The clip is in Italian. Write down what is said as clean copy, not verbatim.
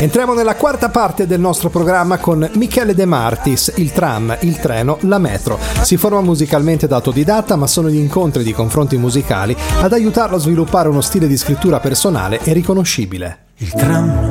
Entriamo nella quarta parte del nostro programma con Michele De Martis, il tram, il treno, la metro. Si forma musicalmente da autodidatta, ma sono gli incontri di confronti musicali ad aiutarlo a sviluppare uno stile di scrittura personale e riconoscibile. Il tram